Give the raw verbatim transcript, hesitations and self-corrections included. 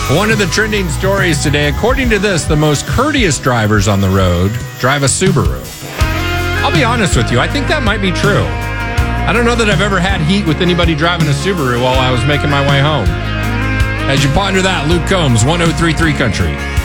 One of the trending stories today, according to this, the most courteous drivers on the road drive a Subaru. I'll be honest with you, I think that might be true. I don't know that I've ever had heat with anybody driving a Subaru while I was making my way home. As you ponder that, Luke Combs, one oh three point three Country.